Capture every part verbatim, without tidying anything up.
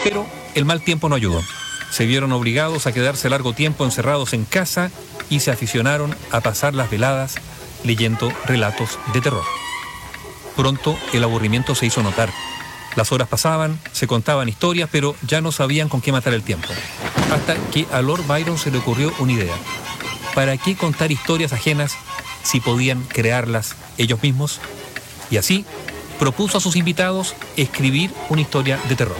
Pero el mal tiempo no ayudó. Se vieron obligados a quedarse largo tiempo encerrados en casa y se aficionaron a pasar las veladas leyendo relatos de terror. Pronto el aburrimiento se hizo notar. Las horas pasaban, se contaban historias, pero ya no sabían con qué matar el tiempo. Hasta que a Lord Byron se le ocurrió una idea. ¿Para qué contar historias ajenas si podían crearlas ellos mismos? Y así propuso a sus invitados escribir una historia de terror.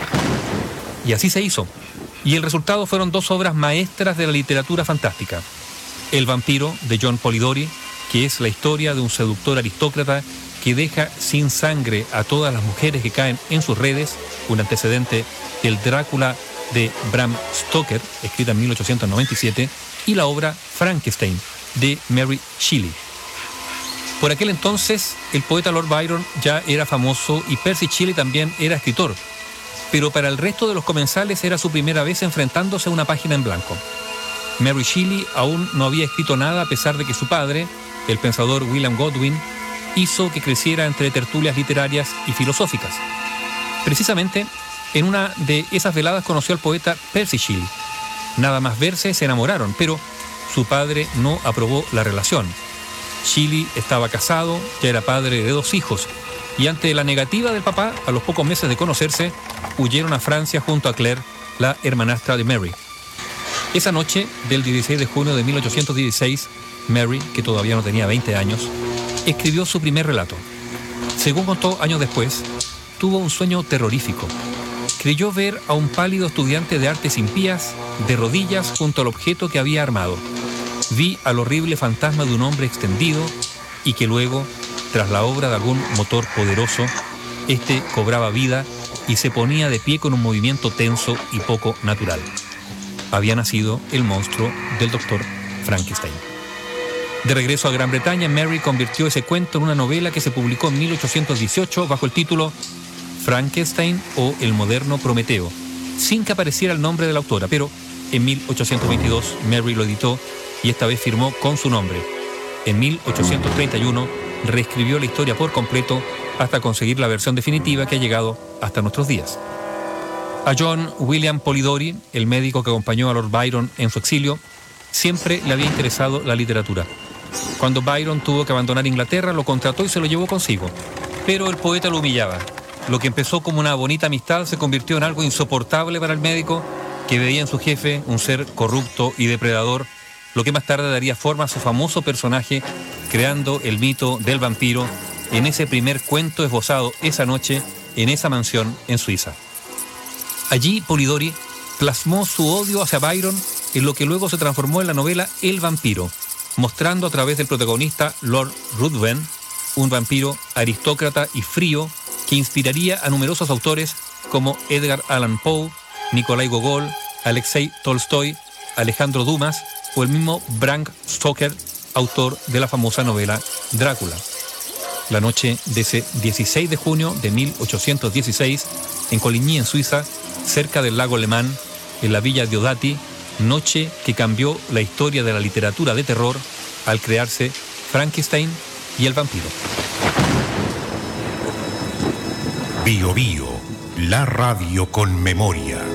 Y así se hizo. Y el resultado fueron dos obras maestras de la literatura fantástica. El vampiro, de John Polidori, que es la historia de un seductor aristócrata que deja sin sangre a todas las mujeres que caen en sus redes, un antecedente del Drácula de Bram Stoker, escrita en mil ochocientos noventa y siete, y la obra Frankenstein, de Mary Shelley. Por aquel entonces, el poeta Lord Byron ya era famoso y Percy Shelley también era escritor, pero para el resto de los comensales era su primera vez enfrentándose a una página en blanco. Mary Shelley aún no había escrito nada a pesar de que su padre, el pensador William Godwin, hizo que creciera entre tertulias literarias y filosóficas. Precisamente, en una de esas veladas conoció al poeta Percy Shelley. Nada más verse, se enamoraron, pero su padre no aprobó la relación. Shelley estaba casado, ya era padre de dos hijos, y ante la negativa del papá, a los pocos meses de conocerse, huyeron a Francia junto a Claire, la hermanastra de Mary. Esa noche del dieciséis de junio de mil ochocientos dieciséis, Mary, que todavía no tenía veinte años, escribió su primer relato. Según contó años después, tuvo un sueño terrorífico. Creyó ver a un pálido estudiante de artes impías de rodillas junto al objeto que había armado. Vi al horrible fantasma de un hombre extendido y que luego, tras la obra de algún motor poderoso, este cobraba vida y se ponía de pie con un movimiento tenso y poco natural. Había nacido el monstruo del doctor Frankenstein. De regreso a Gran Bretaña, Mary convirtió ese cuento en una novela que se publicó en mil ochocientos dieciocho bajo el título Frankenstein o el moderno Prometeo, sin que apareciera el nombre de la autora, pero en mil ochocientos veintidós Mary lo editó y esta vez firmó con su nombre. En mil ochocientos treinta y uno reescribió la historia por completo hasta conseguir la versión definitiva que ha llegado hasta nuestros días. A John William Polidori, el médico que acompañó a Lord Byron en su exilio, siempre le había interesado la literatura. Cuando Byron tuvo que abandonar Inglaterra, lo contrató y se lo llevó consigo. Pero el poeta lo humillaba. Lo que empezó como una bonita amistad se convirtió en algo insoportable para el médico, que veía en su jefe un ser corrupto y depredador, lo que más tarde daría forma a su famoso personaje, creando el mito del vampiro en ese primer cuento esbozado esa noche en esa mansión en Suiza. Allí Polidori plasmó su odio hacia Byron en lo que luego se transformó en la novela El vampiro, mostrando a través del protagonista Lord Ruthven, un vampiro aristócrata y frío que inspiraría a numerosos autores como Edgar Allan Poe, Nikolai Gogol, Alexei Tolstoy, Alejandro Dumas o el mismo Bram Stoker, autor de la famosa novela Drácula. La noche de ese dieciséis de junio de mil ochocientos dieciséis, en Coligny, en Suiza, cerca del lago Le Mans, en la villa Diodati, noche que cambió la historia de la literatura de terror al crearse Frankenstein y el vampiro. Bio Bio, la radio con memoria.